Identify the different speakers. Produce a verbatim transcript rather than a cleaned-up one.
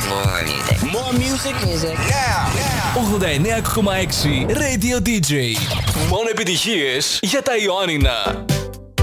Speaker 1: More music.
Speaker 2: More music.
Speaker 1: Music. Now. Now.
Speaker 3: ογδόντα εννέα κόμμα έξι Radio ντι τζέι. Μόνο επιτυχίες για τα Ιωάννινα.